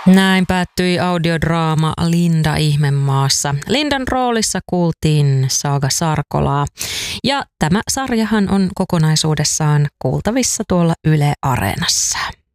Näin päättyi audiodraama Linda Ihmemaassa. Lindan roolissa kuultiin Saga Sarkolaa. Ja tämä sarjahan on kokonaisuudessaan kuultavissa tuolla Yle Areenassa.